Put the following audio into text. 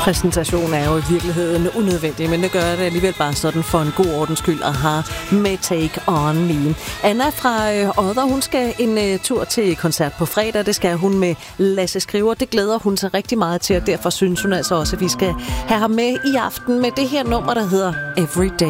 præsentation er jo i virkeligheden unødvendig, men det gør det alligevel bare sådan for en god ordens skyld at have med Take On Me. Anna fra Odder, hun skal en tur til koncert på fredag. Det skal hun med Lasse Skriver. Det glæder hun sig rigtig meget til, og derfor synes hun altså også, at vi skal have ham med i aften med det her nummer, der hedder Everyday.